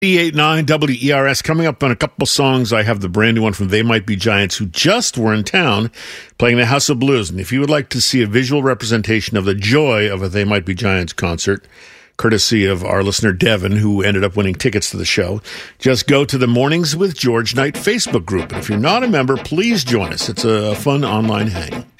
E89 WERS. Coming up on a couple songs, I have the brand new one from They Might Be Giants, who just were in town playing the House of Blues. And if you would like to see a visual representation of the joy of a They Might Be Giants concert, courtesy of our listener Devin, who ended up winning tickets to the show, just go to the Mornings with George Knight Facebook group. And if you're not a member, please join us. It's a fun online hang.